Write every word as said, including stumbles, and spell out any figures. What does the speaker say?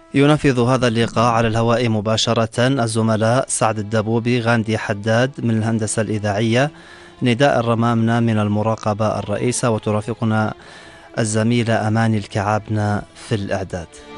ينفذ هذا اللقاء على الهواء مباشرة الزملاء سعد الدبوبي، غاندي حداد من الهندسة الإذاعية، نداء الرمامنة من المراقبة الرئيسة، وترافقنا الزميلة أماني الكعابنة في الإعداد.